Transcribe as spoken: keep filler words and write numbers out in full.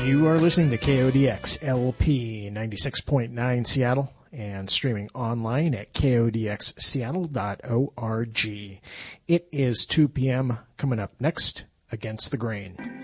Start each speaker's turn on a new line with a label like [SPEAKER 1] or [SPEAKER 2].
[SPEAKER 1] You are listening to K O D X L P ninety-six point nine Seattle and streaming online at K O D X seattle dot org. It is two p.m. Coming up next, Against the Grain.